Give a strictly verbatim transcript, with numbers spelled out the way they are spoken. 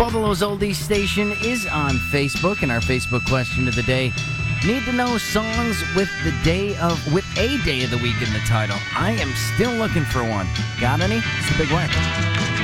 Buffalo's Oldies Station is on Facebook, and our Facebook question of the day: need to know songs with the day of with a day of the week in the title. I am still looking for one. Got any? It's the Big Wax.